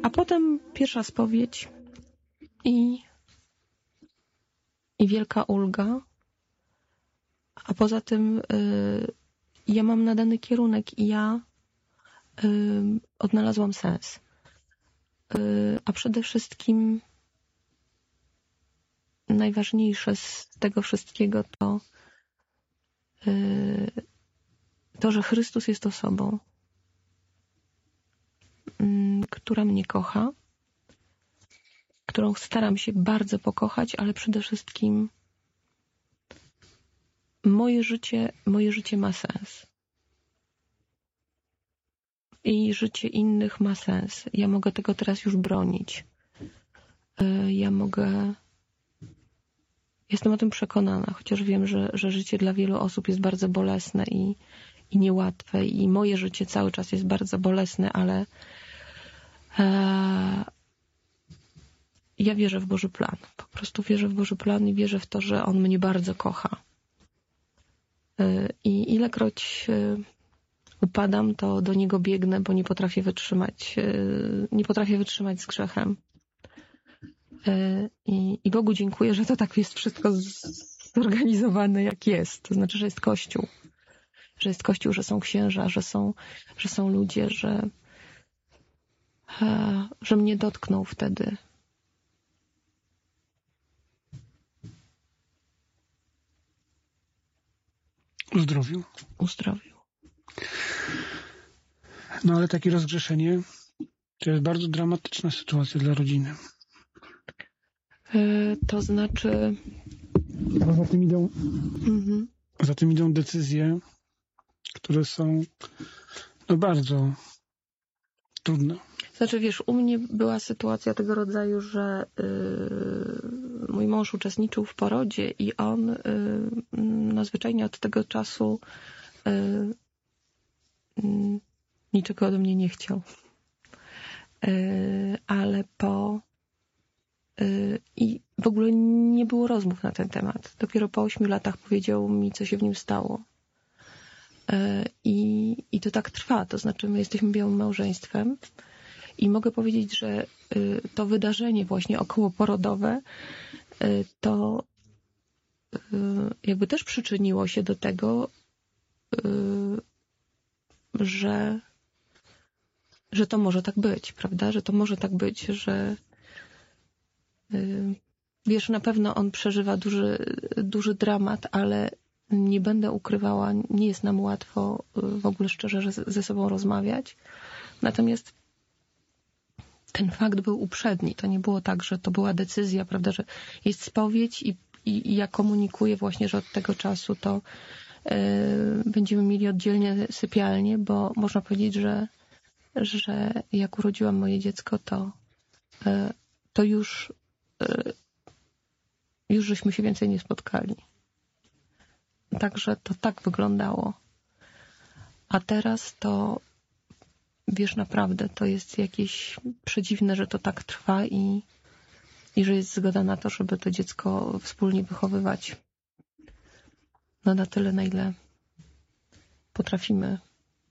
A potem pierwsza spowiedź i wielka ulga. A poza tym ja mam nadany kierunek i ja odnalazłam sens. A przede wszystkim najważniejsze z tego wszystkiego to, że Chrystus jest osobą, która mnie kocha, którą staram się bardzo pokochać, ale przede wszystkim moje życie ma sens. I życie innych ma sens. Ja mogę tego teraz już bronić. Jestem o tym przekonana, chociaż wiem, że życie dla wielu osób jest bardzo bolesne i niełatwe i moje życie cały czas jest bardzo bolesne, ale ja wierzę w Boży plan. Po prostu wierzę w Boży plan i wierzę w to, że On mnie bardzo kocha. I ilekroć upadam, to do Niego biegnę, bo nie potrafię wytrzymać z grzechem. I Bogu dziękuję, że to tak jest wszystko zorganizowane, jak jest. To znaczy, że jest Kościół. Że jest Kościół, że są księża, że są ludzie, że mnie dotknął wtedy. Uzdrowił. No ale takie rozgrzeszenie to jest bardzo dramatyczna sytuacja dla rodziny. To znaczy... Bo za tym idą decyzje, które są bardzo trudne. Znaczy, wiesz, u mnie była sytuacja tego rodzaju, że mój mąż uczestniczył w porodzie i on zwyczajnie od tego czasu niczego ode mnie nie chciał. Ale i w ogóle nie było rozmów na ten temat. Dopiero po 8 latach powiedział mi, co się w nim stało. I to tak trwa. To znaczy, my jesteśmy białym małżeństwem i mogę powiedzieć, że to wydarzenie właśnie okołoporodowe to jakby też przyczyniło się do tego, że to może tak być, prawda? Że to może tak być, że wiesz, na pewno on przeżywa duży dramat, ale nie będę ukrywała, nie jest nam łatwo w ogóle szczerze ze sobą rozmawiać. Natomiast ten fakt był uprzedni. To nie było tak, że to była decyzja, prawda, że jest spowiedź i ja komunikuję właśnie, że od tego czasu to będziemy mieli oddzielnie sypialnię, bo można powiedzieć, że jak urodziłam moje dziecko, to już żeśmy się więcej nie spotkali. Także to tak wyglądało. A teraz to, wiesz, naprawdę to jest jakieś przedziwne, że to tak trwa i że jest zgoda na to, żeby to dziecko wspólnie wychowywać. No na tyle, na ile potrafimy